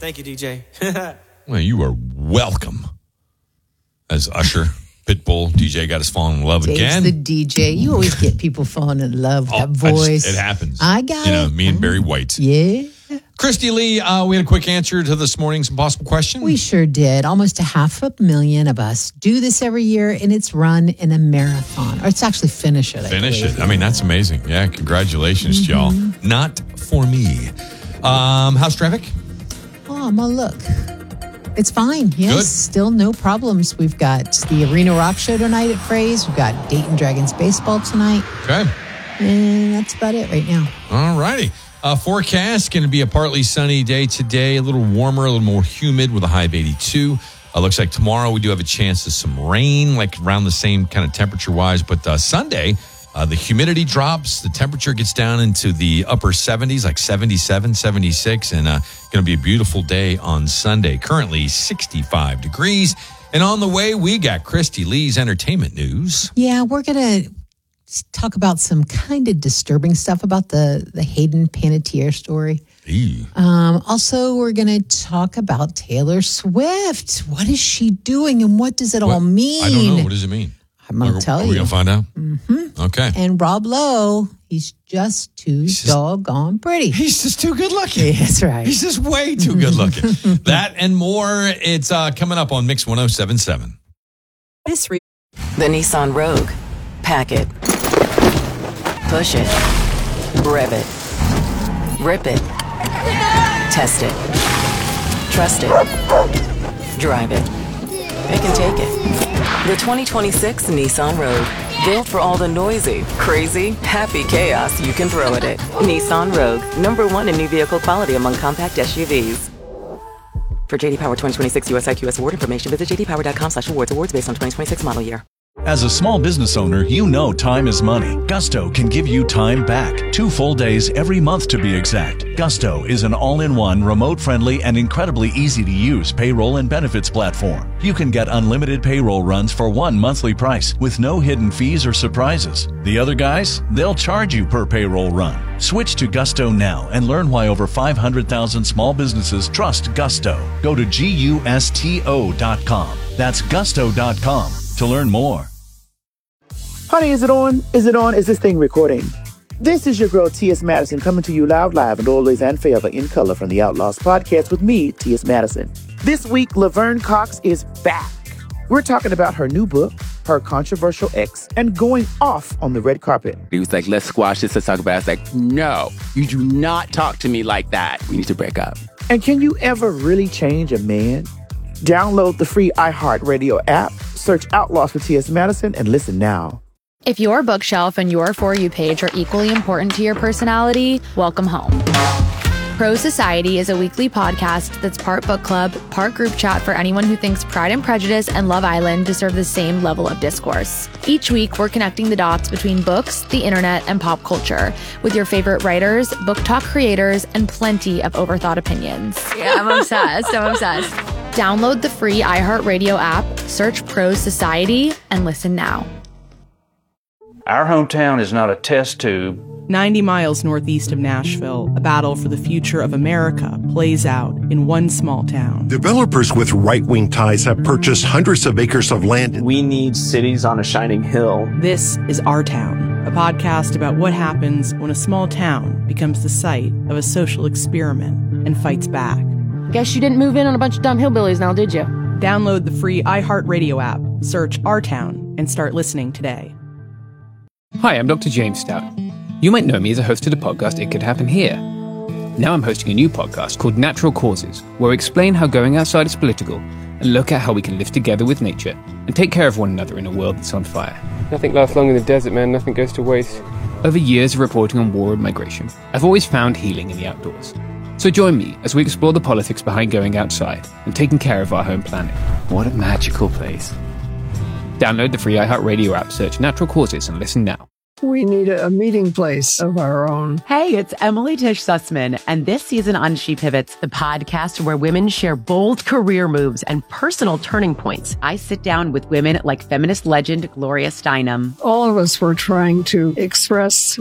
Thank you, DJ. Well, you are welcome. As Usher, Pitbull, DJ got us falling in love again. The DJ. You always get people falling in love with that voice. It happens. I got it. Me and Barry White. Yeah. Christy Lee, we had a quick answer to this morning's impossible question. We sure did. Almost 500,000 of us do this every year, and it's run in a marathon. Or it's actually finish it. I mean, that's amazing. Yeah, congratulations, y'all. Not for me. How's traffic? Oh, my look. It's fine. Yes, Good. Still no problems. We've got the Arena Rock Show tonight at Fraze. We've got Dayton Dragons baseball tonight. Okay. And that's about it right now. All righty. Forecast going to be a partly sunny day today. A little warmer, a little more humid with a high of 82. Looks like tomorrow we do have a chance of some rain, like around the same kind of temperature-wise. But Sunday, the humidity drops. The temperature gets down into the upper 70s, like 77, 76. And going to be a beautiful day on Sunday. Currently 65 degrees. And on the way, we got Christy Lee's entertainment news. Yeah, we're going to talk about some kind of disturbing stuff about the Hayden Panettiere story. Also, we're going to talk about Taylor Swift. What is she doing and what does it all mean? I don't know. What does it mean? I'm going to tell you. Are we going to find out? Mm-hmm. Okay. And Rob Lowe, he's just doggone pretty. He's just too good looking. That's right. He's just way too good looking. That and more, it's coming up on Mix 107.7. The Nissan Rogue. Pack it. Push it. Rev it. Rip it. Test it. Trust it. Drive it. Pick and take it. The 2026 Nissan Rogue. Built for all the noisy, crazy, happy chaos you can throw at it. Nissan Rogue. #1 in new vehicle quality among compact SUVs. For JD Power 2026 US IQS award information, visit jdpower.com/awards. Awards based on 2026 model year. As a small business owner, you know time is money. Gusto can give you time back. 2 full days every month to be exact. Gusto is an all-in-one, remote-friendly, and incredibly easy-to-use payroll and benefits platform. You can get unlimited payroll runs for one monthly price with no hidden fees or surprises. The other guys, they'll charge you per payroll run. Switch to Gusto now and learn why over 500,000 small businesses trust Gusto. Go to GUSTO.com. That's Gusto.com to learn more. Honey, is it on? Is it on? Is this thing recording? This is your girl, T.S. Madison, coming to you loud, live, and always and forever in color from the Outlaws podcast with me, T.S. Madison. This week, Laverne Cox is back. We're talking about her new book, her controversial ex, and going off on the red carpet. He was like, let's squash this, let's talk about it. I was like, no, you do not talk to me like that. We need to break up. And can you ever really change a man? Download the free iHeartRadio app, search Outlaws for T.S. Madison, and listen now. If your bookshelf and your For You page are equally important to your personality, welcome home. Pro Society is a weekly podcast that's part book club, part group chat for anyone who thinks Pride and Prejudice and Love Island deserve the same level of discourse. Each week, we're connecting the dots between books, the internet, and pop culture with your favorite writers, book talk creators, and plenty of overthought opinions. Yeah, I'm obsessed. Download the free iHeartRadio app, search Pro Society, and listen now. Our hometown is not a test tube. 90 miles northeast of Nashville, a battle for the future of America plays out in one small town. Developers with right-wing ties have purchased hundreds of acres of land. We need cities on a shining hill. This is Our Town, a podcast about what happens when a small town becomes the site of a social experiment and fights back. Guess you didn't move in on a bunch of dumb hillbillies now, did you? Download the free iHeartRadio app, search Our Town, and start listening today. Hi, I'm Dr. James Stout. You might know me as a host of the podcast It Could Happen Here. Now I'm hosting a new podcast called Natural Causes, where we explain how going outside is political and look at how we can live together with nature and take care of one another in a world that's on fire. Nothing lasts long in the desert, man. Nothing goes to waste. Over years of reporting on war and migration, I've always found healing in the outdoors. So join me as we explore the politics behind going outside and taking care of our home planet. What a magical place. Download the free iHeartRadio app, search Natural Causes, and listen now. We need a meeting place of our own. Hey, it's Emily Tish Sussman, and this season on She Pivots, the podcast where women share bold career moves and personal turning points. I sit down with women like feminist legend Gloria Steinem. All of us were trying to express